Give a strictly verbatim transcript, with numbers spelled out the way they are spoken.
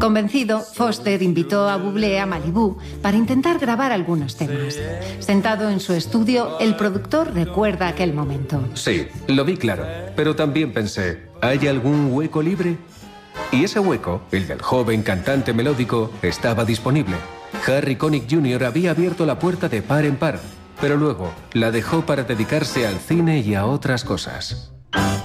Convencido, Foster invitó a Bublé a Malibú para intentar grabar algunos temas. Sentado en su estudio, el productor recuerda aquel momento. Sí, lo vi claro, pero también pensé, ¿hay algún hueco libre? Y ese hueco, el del joven cantante melódico, estaba disponible. Harry Connick junior había abierto la puerta de par en par, pero luego la dejó para dedicarse al cine y a otras cosas.